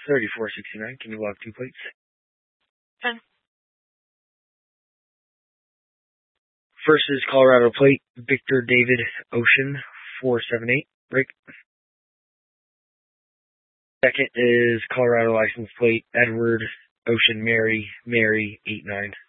3469. Can you log 2 plates? 10. First is Colorado plate, Victor David Ocean 478. Break. Second is Colorado license plate, Edward Ocean Mary 89.